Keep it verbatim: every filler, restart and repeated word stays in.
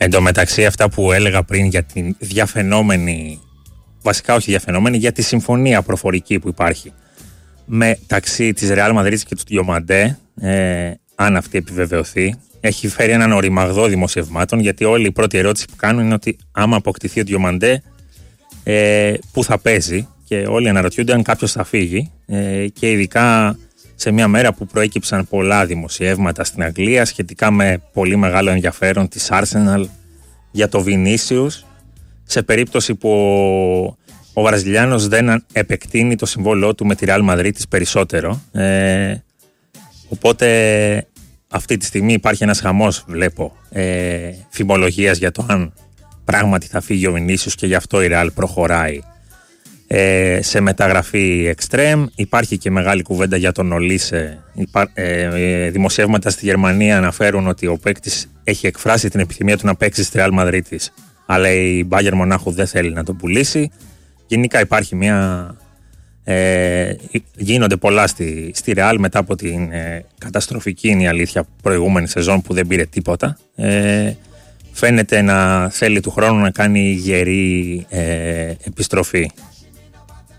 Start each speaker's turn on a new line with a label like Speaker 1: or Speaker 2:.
Speaker 1: Εν τω μεταξύ, αυτά που έλεγα πριν για την διαφαινόμενη, βασικά όχι διαφαινόμενη, για τη συμφωνία προφορική που υπάρχει μεταξύ της Ρεάλ Μαδρίτης και του Διομαντέ, ε, αν αυτή επιβεβαιωθεί, έχει φέρει έναν οριμαγδό δημοσιευμάτων, γιατί όλη η πρώτη ερώτηση που κάνουν είναι ότι άμα αποκτηθεί ο Διομαντέ, ε, πού θα παίζει, και όλοι αναρωτιούνται αν κάποιος θα φύγει, ε, και ειδικά σε μια μέρα που προέκυψαν πολλά δημοσιεύματα στην Αγγλία σχετικά με πολύ μεγάλο ενδιαφέρον της Arsenal για το Vinicius, σε περίπτωση που ο, ο Βραζιλιάνος δεν επεκτείνει το συμβόλαιό του με τη Real Madrid περισσότερο. Ε, οπότε αυτή τη στιγμή υπάρχει ένας χαμός, βλέπω, ε, φημολογίας για το αν πράγματι θα φύγει ο Vinicius, και γι' αυτό η Real προχωράει ε, σε μεταγραφή εξτρέμ. Υπάρχει και μεγάλη κουβέντα για τον Ολίσε. Ε, ε, δημοσιεύματα στη Γερμανία αναφέρουν ότι ο παίκτης έχει εκφράσει την επιθυμία του να παίξει στη Real Madrid, αλλά η Bayern Μονάχου δεν θέλει να τον πουλήσει. Γενικά υπάρχει μια... Ε, γίνονται πολλά στη, στη Real μετά από την ε, καταστροφική, είναι η αλήθεια, προηγούμενη σεζόν που δεν πήρε τίποτα. Ε, φαίνεται να θέλει του χρόνου να κάνει γερή ε, επιστροφή.